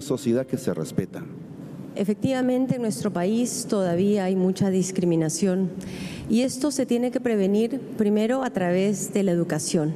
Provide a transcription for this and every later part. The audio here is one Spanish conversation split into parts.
Sociedad que se respeta. Efectivamente, en nuestro país todavía hay mucha discriminación y esto se tiene que prevenir primero a través de la educación.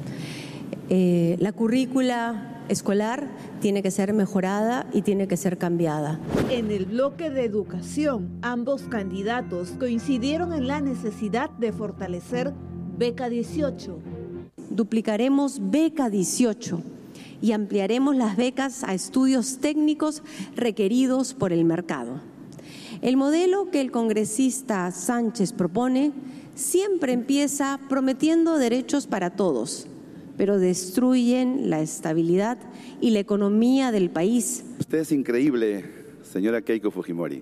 La currícula escolar tiene que ser mejorada y tiene que ser cambiada. En el bloque de educación, ambos candidatos coincidieron en la necesidad de fortalecer Beca 18. Duplicaremos Beca 18 y ampliaremos las becas a estudios técnicos requeridos por el mercado. El modelo que el congresista Sánchez propone siempre empieza prometiendo derechos para todos, pero destruyen la estabilidad y la economía del país. Usted es increíble, señora Keiko Fujimori.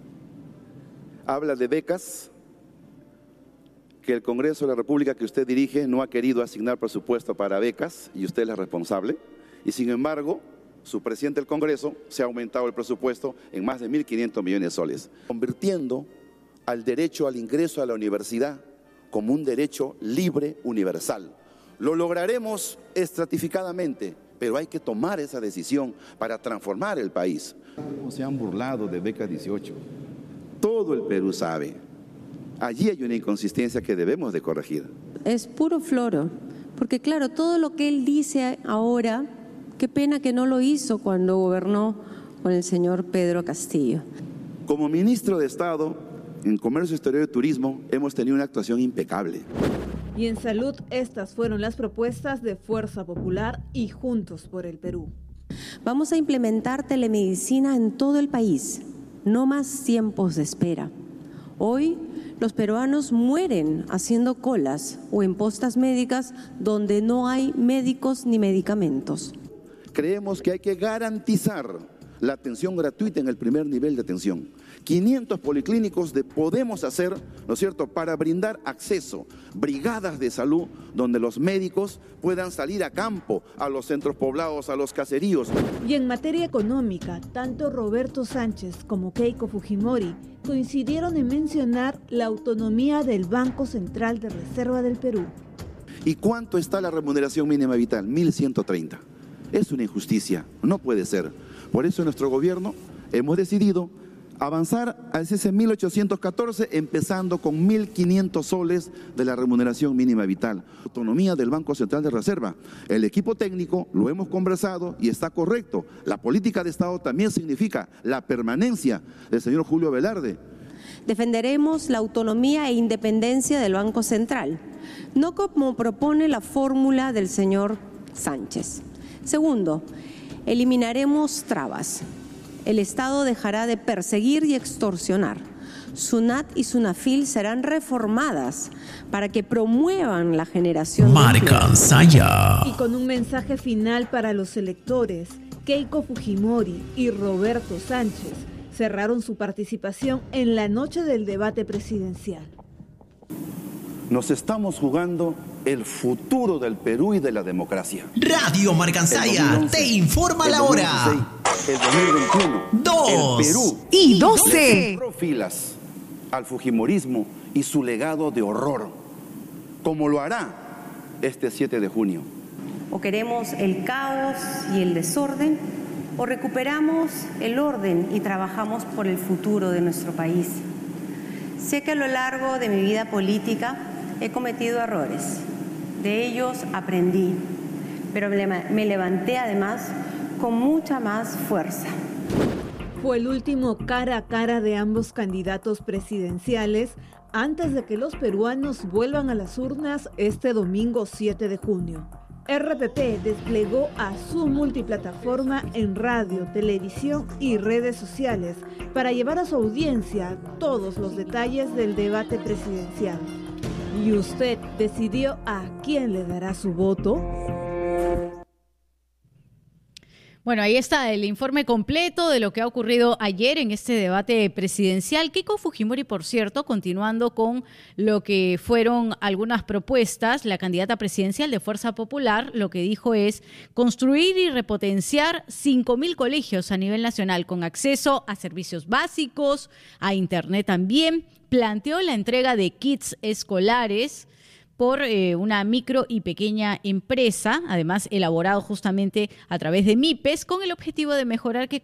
Habla de becas que el Congreso de la República que usted dirige no ha querido asignar presupuesto para becas y usted es la responsable. Y sin embargo, su presidente del Congreso se ha aumentado el presupuesto en más de 1.500 millones de soles, convirtiendo al derecho al ingreso a la universidad como un derecho libre universal. Lo lograremos estratificadamente, pero hay que tomar esa decisión para transformar el país. Se han burlado de Beca 18. Todo el Perú sabe. Allí hay una inconsistencia que debemos de corregir. Es puro floro, porque claro, todo lo que él dice ahora, qué pena que no lo hizo cuando gobernó con el señor Pedro Castillo. Como ministro de Estado en Comercio Exterior y Turismo hemos tenido una actuación impecable. Y en salud, estas fueron las propuestas de Fuerza Popular y Juntos por el Perú. Vamos a implementar telemedicina en todo el país, no más tiempos de espera. Hoy los peruanos mueren haciendo colas o en postas médicas donde no hay médicos ni medicamentos. Creemos que hay que garantizar la atención gratuita en el primer nivel de atención. 500 policlínicos podemos hacer, ¿no es cierto?, para brindar acceso, brigadas de salud donde los médicos puedan salir a campo, a los centros poblados, a los caseríos. Y en materia económica, tanto Roberto Sánchez como Keiko Fujimori coincidieron en mencionar la autonomía del Banco Central de Reserva del Perú. ¿Y cuánto está la remuneración mínima vital? 1.130. Es una injusticia, no puede ser. Por eso en nuestro gobierno hemos decidido avanzar a ese 1.814, empezando con 1.500 soles de la remuneración mínima vital. Autonomía del Banco Central de Reserva. El equipo técnico lo hemos conversado y está correcto. La política de Estado también significa la permanencia del señor Julio Velarde. Defenderemos la autonomía e independencia del Banco Central, no como propone la fórmula del señor Sánchez. Segundo, eliminaremos trabas. El Estado dejará de perseguir y extorsionar. SUNAT y SUNAFIL serán reformadas para que promuevan la generación Y con un mensaje final para los electores, Keiko Fujimori y Roberto Sánchez cerraron su participación en la noche del debate presidencial. Nos estamos jugando el futuro del Perú y de la democracia. Radio Marcansaya te informa la hora. El 2021. 2 el Perú y 12. cerró filas al fujimorismo y su legado de horror, como lo hará este 7 de junio. O queremos el caos y el desorden, o recuperamos el orden y trabajamos por el futuro de nuestro país. Sé que a lo largo de mi vida política he cometido errores. De ellos aprendí, pero me levanté además con mucha más fuerza. Fue el último cara a cara de ambos candidatos presidenciales antes de que los peruanos vuelvan a las urnas este domingo 7 de junio. RPP desplegó a su multiplataforma en radio, televisión y redes sociales para llevar a su audiencia todos los detalles del debate presidencial. ¿Y usted decidió a quién le dará su voto? Bueno, ahí está el informe completo de lo que ha ocurrido ayer en este debate presidencial. Keiko Fujimori, por cierto, continuando con lo que fueron algunas propuestas, la candidata presidencial de Fuerza Popular, lo que dijo es construir y repotenciar 5.000 colegios a nivel nacional con acceso a servicios básicos, a internet también. Planteó la entrega de kits escolares por una micro y pequeña empresa, además elaborado justamente a través de MIPES, con el objetivo de mejorar que